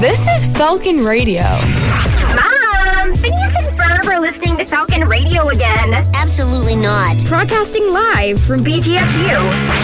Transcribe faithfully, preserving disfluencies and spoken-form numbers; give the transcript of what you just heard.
This is Falcon Radio. Mom, Phineas and Ferb are listening to Falcon Radio again. Absolutely not. Broadcasting live from B G F U.